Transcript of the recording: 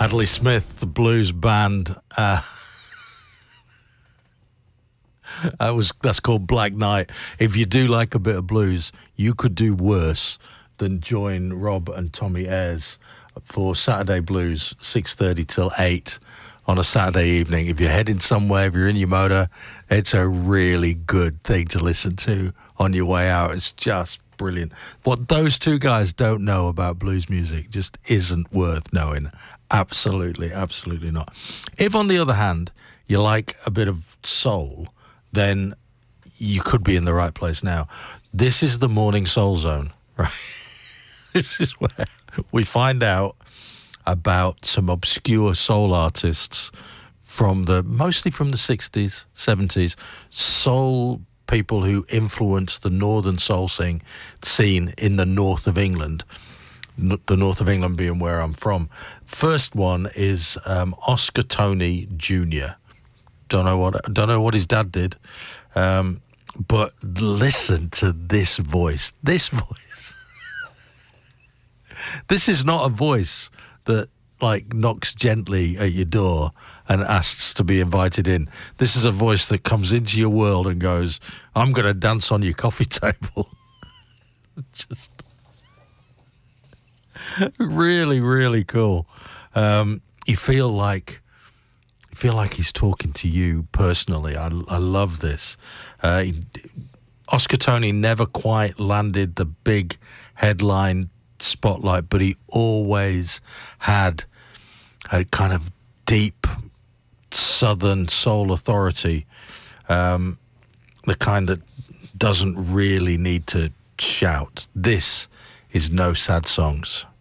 Adley Smith, the blues band. That's called Black Knight. If you do like a bit of blues, you could do worse than join Rob and Tommy Ayres for Saturday Blues, 6:30 till 8 on a Saturday evening. If you're heading somewhere, if you're in your motor, it's a really good thing to listen to on your way out. It's just brilliant. What those two guys don't know about blues music just isn't worth knowing. Absolutely, absolutely not. If, on the other hand, you like a bit of soul, then you could be in the right place now. This is the Morning Soul Zone, right? This is where we find out about some obscure soul artists mostly from the 60s, 70s, soul people who influenced the northern soul scene in the north of England, the north of England being where I'm from. First one is Oscar Tony Jr. Don't know what his dad did, but listen to this voice. This voice. This is not a voice that knocks gently at your door and asks to be invited in. This is a voice that comes into your world and goes, I'm going to dance on your coffee table. Just really, really cool. You feel like he's talking to you personally. I love this. Oscar Tony never quite landed the big headline spotlight, but he always had a kind of deep southern soul authority, the kind that doesn't really need to shout. This is No Sad Songs.